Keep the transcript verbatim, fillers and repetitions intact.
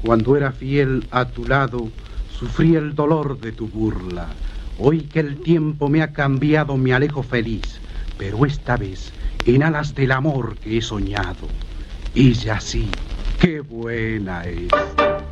Cuando era fiel a tu lado, sufrí el dolor de tu burla. Hoy que el tiempo me ha cambiado, me alejo feliz, pero esta vez en alas del amor que he soñado. Ella sí, qué buena es.